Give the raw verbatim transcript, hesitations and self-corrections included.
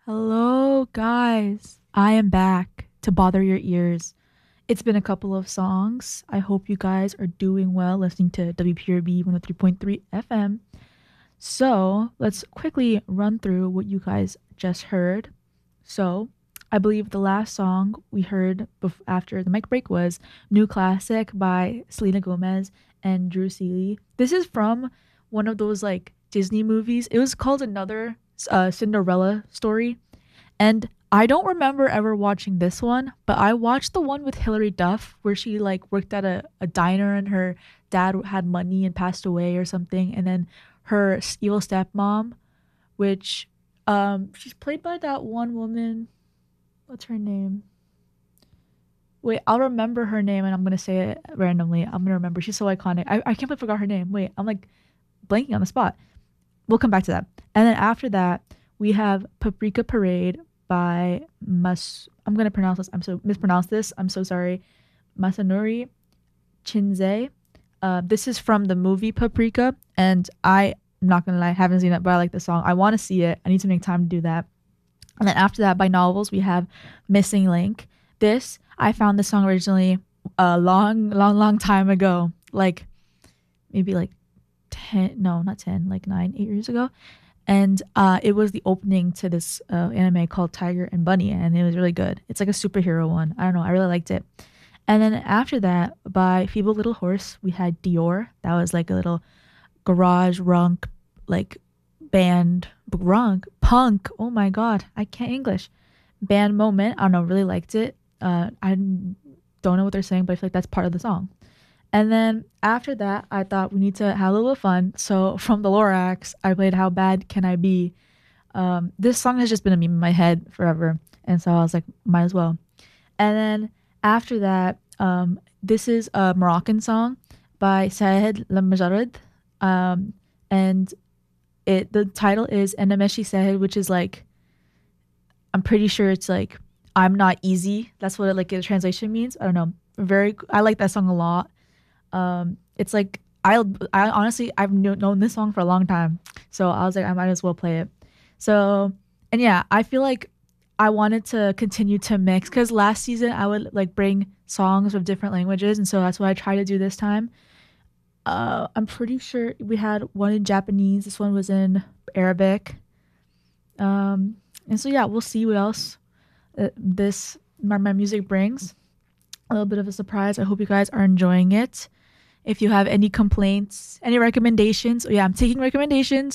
Hello, guys. I am back to bother your ears. It's been a couple of songs. I hope you guys are doing well listening to W P R B one oh three point three F M. So, let's quickly run through what you guys just heard. So, I believe the last song we heard bef- after the mic break was New Classic by Selena Gomez and Drew Seeley. This is from one of those like Disney movies. It was called Another uh, Cinderella Story. And I don't remember ever watching this one, but I watched the one with Hilary Duff where she like worked at a, a diner and her dad had money and passed away or something. And then her s- evil stepmom, which um she's played by that one woman. What's her name? Wait, I'll remember her name and I'm gonna say it randomly. I'm gonna remember. She's so iconic. I, I can't believe I forgot her name. Wait, I'm like blanking on the spot. We'll come back to that. And then after that, we have Paprika Parade by Mas. I'm gonna pronounce this. I'm so mispronounce this. I'm so sorry. Masanori Chinze. Uh, this is from the movie Paprika, and I, I'm not gonna lie, haven't seen it, but I like the song. I want to see it. I need to make time to do that. And then after that, by Novels, we have Missing Link. This I found this song originally a long, long, long time ago, like maybe like ten, no, not ten, like nine, eight years ago. And uh, it was the opening to this uh, anime called Tiger and Bunny, and it was really good. It's like a superhero one. I don't know. I really liked it. And then after that, by Feeble Little Horse, we had Dior. That was like a little garage runk, like band runk punk. Oh my god, I can't English. Band moment. I don't know. Really liked it. Uh, I don't know what they're saying, but I feel like that's part of the song. And then after that, I thought we need to have a little fun. So from the Lorax, I played How Bad Can I Be? Um, this song has just been a meme in my head forever. And so I was like, might as well. And then after that, um, this is a Moroccan song by Sahed Lamjarid. Um, and it the title is Enemeshi Sahed, which is like, I'm pretty sure it's like, I'm not easy. That's what it, like the translation means. I don't know. Very, I like that song a lot. Um, it's like I I honestly I've kn- known this song for a long time, so I was like I might as well play it. So and yeah, I feel like I wanted to continue to mix because last season I would like bring songs of different languages, and so that's what I try to do this time. Uh, I'm pretty sure we had one in Japanese. This one was in Arabic. Um, and so yeah, we'll see what else uh, this my, my music brings. A little bit of a surprise. I hope you guys are enjoying it. If you have any complaints, any recommendations, oh yeah, I'm taking recommendations.